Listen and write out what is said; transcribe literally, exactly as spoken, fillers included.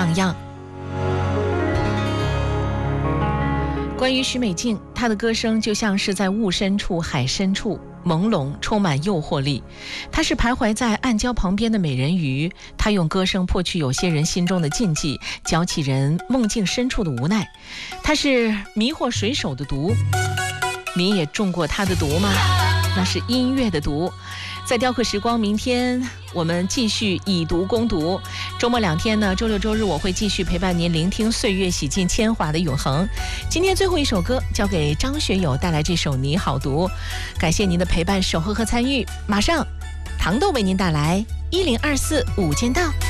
样样。关于许美静，她的歌声就像是在雾深处、海深处，朦胧，充满诱惑力。她是徘徊在暗礁旁边的美人鱼，她用歌声破去有些人心中的禁忌，搅起人梦境深处的无奈。她是迷惑水手的毒，你也中过她的毒吗？那是音乐的毒。在雕刻时光，明天我们继续以毒攻毒。周末两天呢，周六周日我会继续陪伴您，聆听岁月洗尽铅华的永恒。今天最后一首歌交给张学友带来这首《你好毒》，感谢您的陪伴、守候和参与。马上糖豆为您带来一零二四午间到。